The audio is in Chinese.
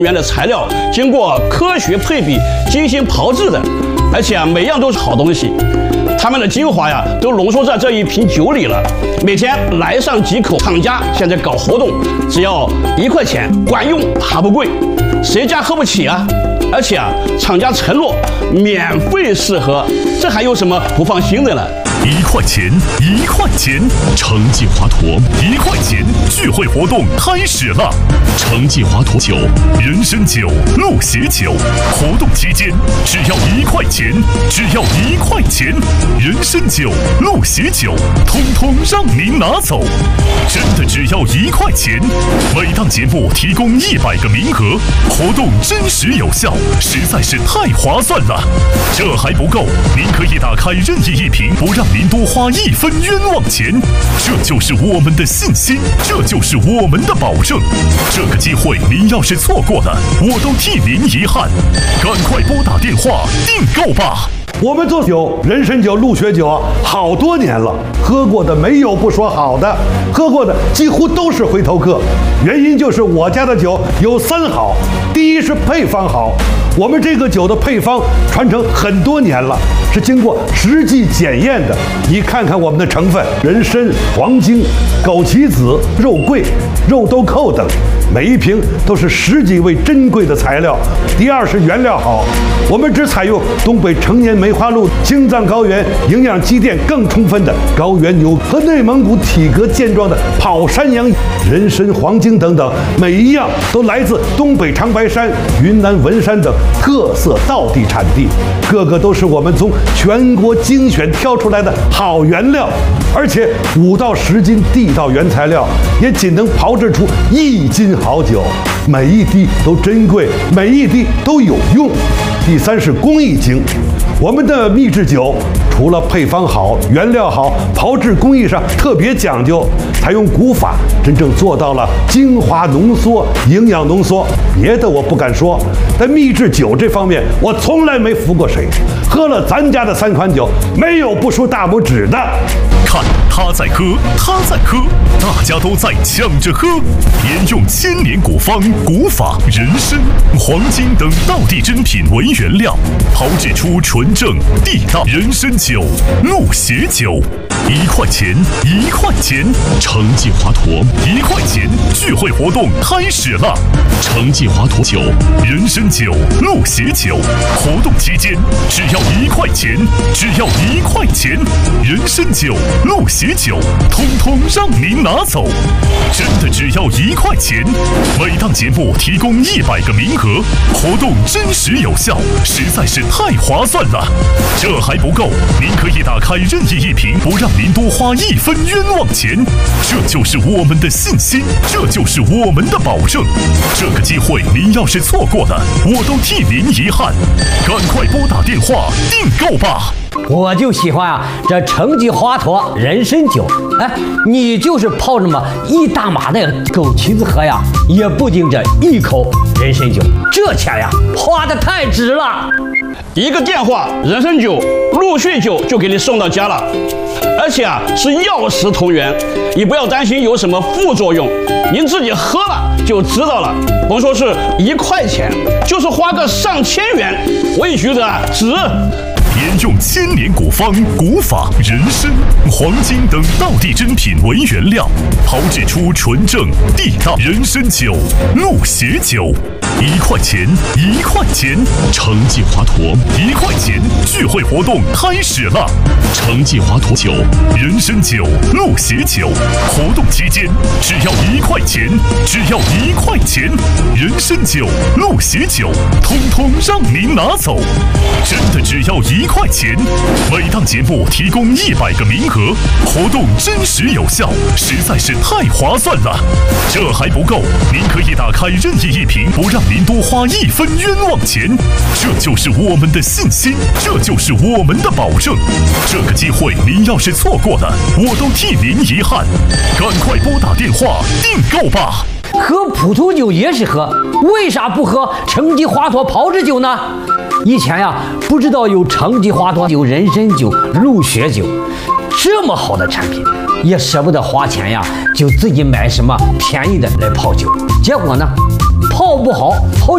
源的材料经过科学配比、精心炮制的，而且每样都是好东西。他们的精华都浓缩在这一瓶酒里了。每天来上几口。厂家现在搞活动，只要1块钱，管用还不贵，谁家喝不起啊？而且厂家承诺免费试喝，这还有什么不放心的呢 ？1块钱，1块钱，成绩华佗1块钱聚会活动开始了。成绩华佗酒、人参酒、鹿血酒，活动期间只要1块钱，只要1块钱，人参酒、鹿血酒，通通让您拿走，真的只要1块钱。每档节目提供100个名额，活动真实有效，实在是太划算了。这还不够，您可以打开任意一瓶，不让您多花1分冤枉钱，这就是我们的信心，这就是我们的保证。这个机会您要是错过了，我都替您遗憾。赶快拨打电话订购吧。 我们做酒，人参酒、鹿血酒好多年了，喝过的没有不说好的，喝过的几乎都是回头客。原因就是我家的酒有3好，第一是配方好。我们这个酒的配方传承很多年了，是经过实际检验的。你看看我们的成分：人参、黄精、枸杞子、肉桂、肉豆蔻等，每一瓶都是10几位珍贵的材料。第二是原料好，我们只采用东北成年梅花鹿青藏高原营养积淀更充分的高原牛和内蒙古体格健壮的跑山羊。人参、黄精等等，每一样都来自东北长白山、云南文山等特色道地产地，个个都是我们从全国精选挑出来的好原料，而且5到10斤地道原材料，也仅能炮制出1斤好酒，每一滴都珍贵，每一滴都有用。第三是工艺精，我们的秘制酒除了配方好、原料好，炮制工艺上特别讲究，采用古法，真正做到了精华浓缩、营养浓缩。别的我不敢说，在秘制酒这方面，我从来没服过谁。喝了咱家的3款酒，没有不竖大拇指的。 看他在喝，他在喝，大家都在抢着喝。沿用1000年古方、古法、人参、黄精等道地珍品为原料，炮制出纯正地道人参酒、鹿血酒。1块钱，1块钱，成绩华佗1块钱聚会活动开始了。成绩华佗酒、人参酒、鹿血酒，活动期间只要1块钱，只要1块钱，人参酒、鹿血酒，通通让您拿走，真的只要1块钱。每档节目提供100个名额，活动真实有效，实在是太划算了。这还不够，您可以打开任意一瓶，不让您多花1分冤枉钱，这就是我们的信心，这就是我们的保证。这个机会您要是错过了，我都替您遗憾。赶快拨打电话订购吧。 我就喜欢这成绩华佗人参酒，你就是泡这么1大码的枸杞子喝也不仅这1口人参酒，这钱花得太值了。 1个电话，人参酒、鹿血酒就给你送到家了，而且是药食同源，你不要担心有什么副作用，您自己喝了就知道了。甭说是1块钱，就是花个上千元，我也觉得值。 沿用1000年古方、古法、人参、黄精等道地珍品为原料，炮制出纯正地道人参酒、鹿血酒。1块钱，1块钱，成绩华佗1块钱聚会活动开始了。成绩华佗酒、人参酒、鹿血酒，活动期间只要1块钱，只要1块钱，人参酒、鹿血酒，通通让您拿走，真的只要1块钱。每档节目提供100个名额，活动真实有效，实在是太划算了。这还不够，您可以打开任意一瓶，不让您多花1分冤枉钱，这就是我们的信心，这就是我们的保证。这个机会您要是错过了，我都替您遗憾。赶快拨打电话订购吧。 喝普通酒也是喝，为啥不喝成绩华佗炮制酒呢？以前不知道有成绩华佗酒、人参酒、鹿血酒这么好的产品，也舍不得花钱就自己买什么便宜的来泡酒，结果呢，泡不好，泡